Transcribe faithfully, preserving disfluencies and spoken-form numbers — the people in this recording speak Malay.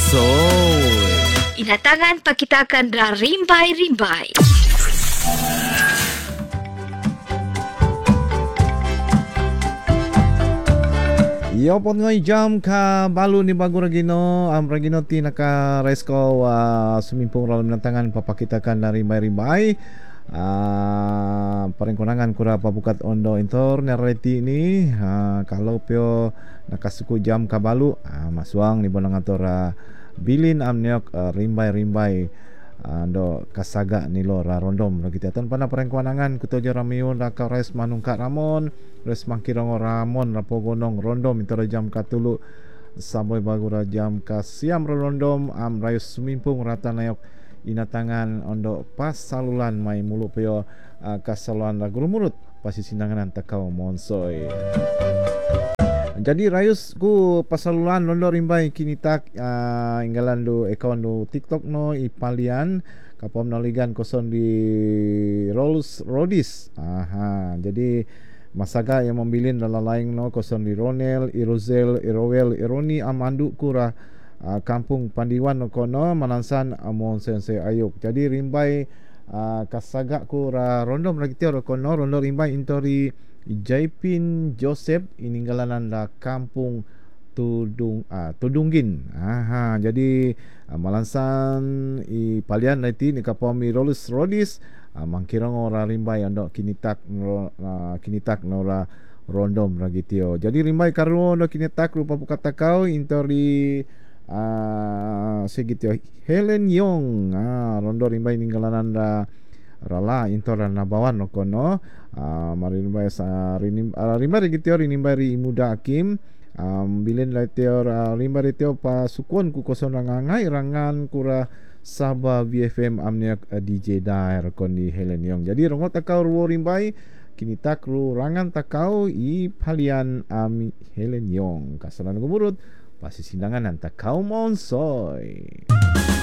Monsoy. Inatangan pakitakan ra rimbay-rimbay. Yo pon ngoy jam ka balu ni bagu ragino am ragino ti naka resko uh, sumimpong ral menantangan papakitakan dari rimbay-rimbay. Uh, parengkonangan kura pabukat ondo intor nereti ini uh, kalau pio nakasuku jam kabalu uh, masuang ni bonang ator uh, bilin amniok uh, rimbay-rimbay uh, do kasaga nilo ra rondom lagi tiatan pana parengkonangan kutojo ramiun raka res manungka ramon res mangkirongo ramon rapo gonong rondom intor jam katulu saboy bagura jam ka siam rondom am rayus sumimpung rata nayok inatangan ondo pas salulan mai mulu peo uh, kasaluan lagu murut pasi sindangan takau monsoy. Jadi rayus ku pasalulan londo rimbay kini tak uh, inggalan do account do TikTok no ipalian kapom naligan koson di Rolls Rodis. Aha, jadi masaga yang membilin lalalaing no koson di Ronel, Irozel, Irowel, Ironi amandu kura Uh, kampung Pandiwan no kono manansan amon sensei ayuk. Jadi rimbay uh, kasaga ku ra rondom lagi tio kono rondo rimbay intori Jaipin Joseph ininggalan la kampung Tudung ah Tudunggin. Aha, jadi uh, malansan i palian nanti ni kapomi Rolls Rodis uh, mangkirang ora rimbay ando kinitak no, uh, kinitak no ra rondom lagi tio. Jadi rimbay karu no kinitak rupa pukatakau intori Ah, uh, segitu Helen Yong ah rondo rimbay ninggalanan da rala intoran nabawan no kono ah marimbay sa rinim uh, rimbay gitu rimbay ri muda akim um, bilin la teor uh, rimbay teo pa sukon ku koson rangangai rangan kura Sabah V F M amniak uh, D J daer kon di Helen Yong. Jadi rongot takau ruo rimbay kini takru rangan takau i palian ami Helen Yong kasalan gumurut pasi sindangan anta kau monsoy.